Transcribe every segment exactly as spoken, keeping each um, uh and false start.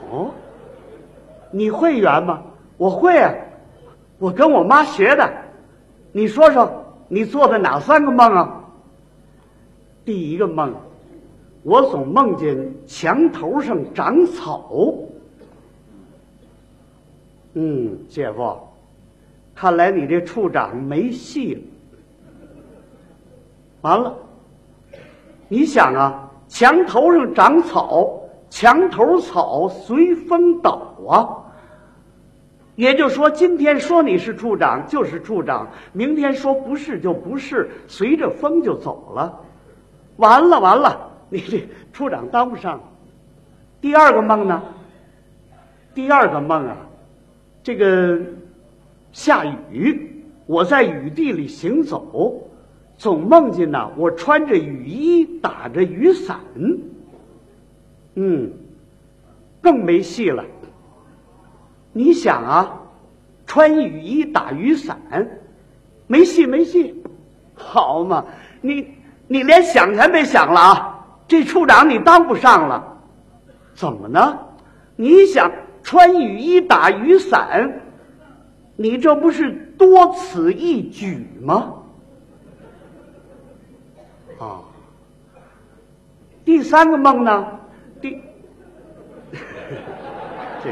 哦，你会圆吗？我会啊，我跟我妈学的。你说说，你做的哪三个梦啊？第一个梦，我总梦见墙头上长草。嗯，姐夫，看来你这处长没戏了。完了，你想啊，墙头上长草，墙头草随风倒啊。也就是说，今天说你是处长就是处长，明天说不是就不是，随着风就走了。完了完了，你这处长当不上。第二个梦呢？第二个梦啊，这个下雨，我在雨地里行走，总梦见呐，我穿着雨衣，打着雨伞。嗯，更没戏了。你想啊，穿雨衣打雨伞，没戏没戏。好嘛，你你连想还没想了啊！这处长你当不上了。怎么呢？你想穿雨衣打雨伞，你这不是多此一举吗？啊，第三个梦呢？第这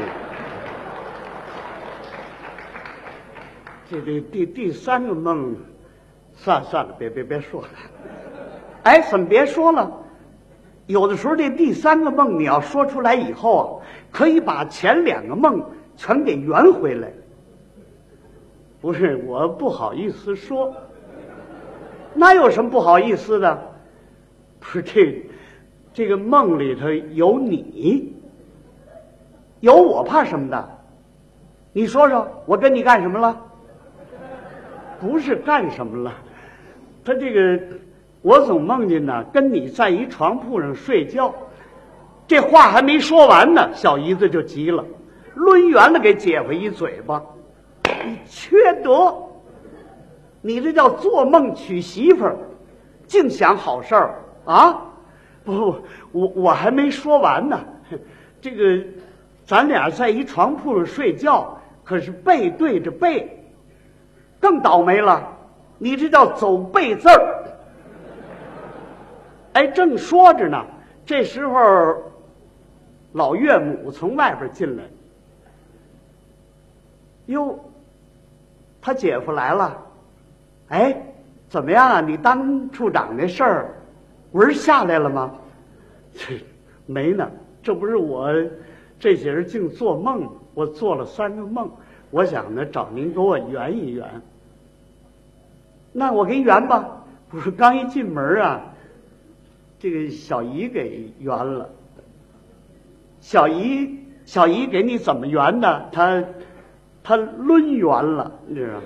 这这第第三个梦，算了算了，别别别说了。哎，怎么别说了？有的时候这第三个梦你要说出来以后啊，可以把前两个梦全给圆回来。不是，我不好意思说。那有什么不好意思的？不是，这这个梦里头有你，有我，怕什么的？你说说，我跟你干什么了？不是干什么了，他这个我总梦见呢，跟你在一床铺上睡觉。这话还没说完呢，小姨子就急了，抡圆了给姐夫一嘴巴。你缺德！你这叫做梦娶媳妇儿，净想好事儿啊！不，我我还没说完呢。这个咱俩在一床铺上睡觉，可是背对着背，更倒霉了。你这叫走背字儿。哎，正说着呢，这时候老岳母从外边进来。哟，他姐夫来了。哎，怎么样啊？你当处长那事儿文下来了吗？这没呢，这不是我这些人净做梦，我做了三个梦，我想呢找您给我圆一圆。那我给圆吧。不是，刚一进门啊，这个小姨给圆了。小姨小姨给你怎么圆的？她她抡圆了，你知道吗？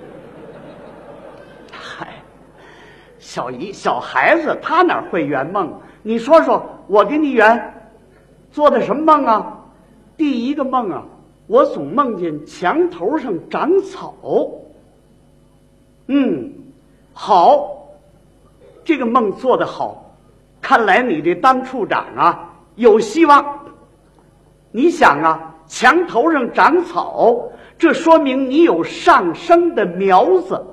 嗨，小姨小孩子他哪会圆梦？你说说，我给你圆。做的什么梦啊？第一个梦啊，我总梦见墙头上长草。嗯，好，这个梦做得好，看来你这当处长啊有希望。你想啊，墙头上长草，这说明你有上升的苗子。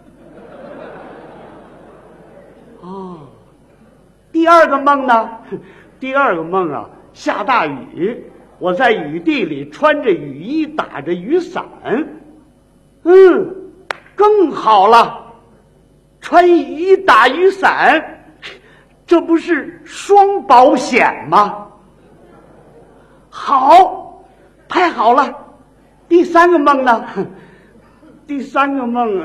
哦，第二个梦呢？第二个梦啊，下大雨，我在雨地里穿着雨衣，打着雨伞。嗯，更好了，穿雨衣打雨伞，这不是双保险吗？好，太好了。第三个梦呢？第三个梦，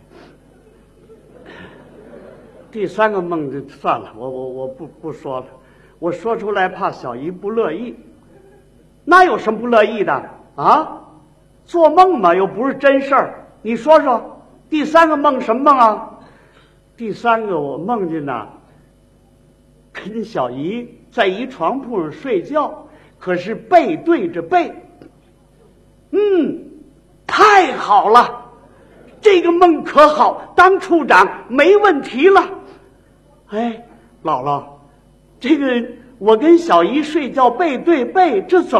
第三个梦就算了，我我我不不说了，我说出来怕小姨不乐意。那有什么不乐意的啊？做梦嘛，又不是真事儿。你说说，第三个梦什么梦啊？第三个我梦见呐，跟小姨在一床铺上睡觉，可是背对着背。嗯，太好了，这个梦可好，当处长没问题了。哎，姥姥，这个我跟小姨睡觉背对背，这怎么